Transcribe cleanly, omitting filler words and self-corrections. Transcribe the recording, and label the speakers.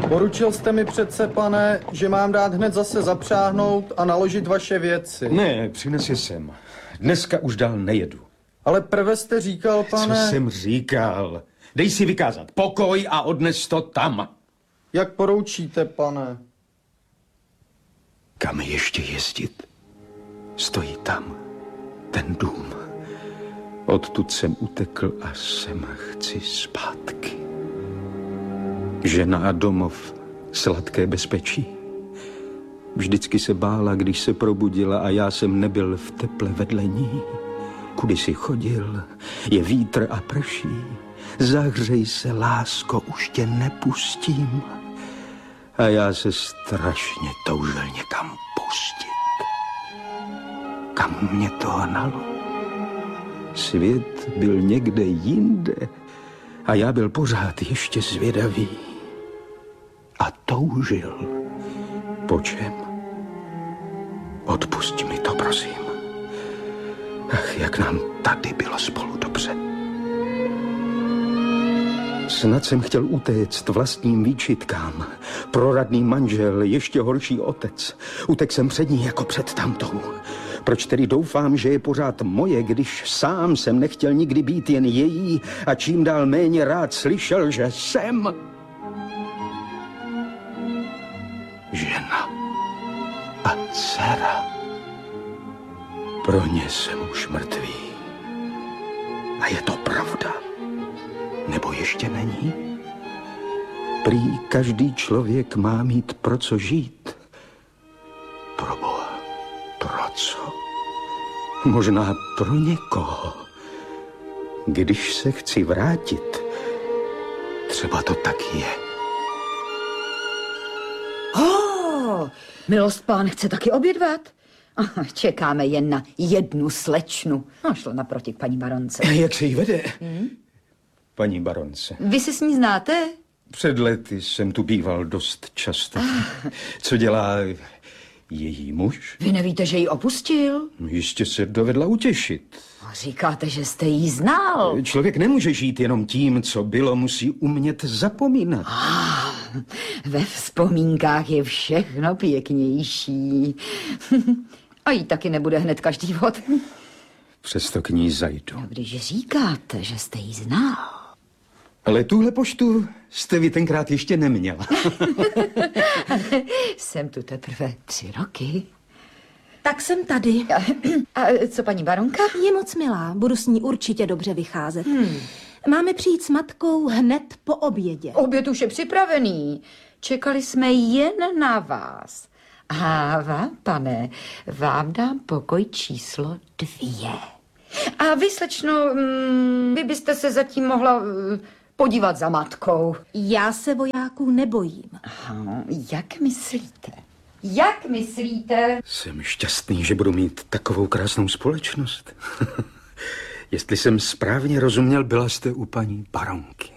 Speaker 1: Poručil jste mi přece, pane, že mám dát hned zase zapřáhnout a naložit vaše věci.
Speaker 2: Ne, přines je sem. Dneska už dál nejedu.
Speaker 1: Ale prve jste říkal, pane...
Speaker 2: Co jsem říkal? Dej si vykázat pokoj a odnes to tam.
Speaker 1: Jak poroučíte, pane?
Speaker 2: Kam ještě jezdit? Stojí tam, ten dům. Odtud jsem utekl a sem chci zpátky. Žena a domov, sladké bezpečí. Vždycky se bála, když se probudila a já jsem nebyl v teple vedle ní. Kudy si chodil, je vítr a prší. Zahřej se, lásko, už tě nepustím. A já se strašně toužil někam pustit. Kam mě to hnalo? Svět byl někde jinde a já byl pořád ještě zvědavý. A toužil. Po čem? Odpusť mi to, prosím. Ach, jak nám tady bylo spolu dobře. Snad jsem chtěl utéct vlastním výčitkám. Proradný manžel, ještě horší otec. Utek jsem před ní jako před tamtou. Proč tedy doufám, že je pořád moje, když sám jsem nechtěl nikdy být jen její a čím dál méně rád slyšel, že jsem žena a dcera. Pro ně jsem už mrtvý. A je to pravda? Nebo ještě není? Prý každý člověk má mít pro co žít. Pro Boha, pro co? Možná pro někoho. Když se chci vrátit, třeba to tak je.
Speaker 3: Milost pán chce taky obědvat? Čekáme jen na jednu slečnu. Šlo naproti k paní baronce.
Speaker 2: Jak se jí vede? Paní baronce.
Speaker 3: Vy se s ní znáte?
Speaker 2: Před lety jsem tu býval dost často. Co dělá její muž?
Speaker 3: Vy nevíte, že ji opustil?
Speaker 2: Jistě se dovedla utěšit.
Speaker 3: Říkáte, že jste ji znal.
Speaker 2: Člověk nemůže žít jenom tím, co bylo, musí umět zapomínat.
Speaker 3: Ve vzpomínkách je všechno pěknější. A jí taky nebude hned každý vod.
Speaker 2: Přesto k ní zajdu.
Speaker 3: Když říkáte, že jste ji znal.
Speaker 2: Ale tuhle poštu jste vy tenkrát ještě neměla.
Speaker 3: Jsem tu teprve 3 roky.
Speaker 4: Tak jsem tady.
Speaker 3: A co paní baronka?
Speaker 4: Je moc milá, budu s ní určitě dobře vycházet. Máme přijít s matkou hned po obědě.
Speaker 3: Oběd už je připravený. Čekali jsme jen na vás. A vám, pane, vám dám pokoj číslo 2. A vy, slečno, vy byste se zatím mohla podívat za matkou.
Speaker 4: Já se vojáků nebojím.
Speaker 3: Aha, jak myslíte? Jak myslíte?
Speaker 2: Jsem šťastný, že budu mít takovou krásnou společnost. Jestli jsem správně rozuměl, byla jste u paní baronky.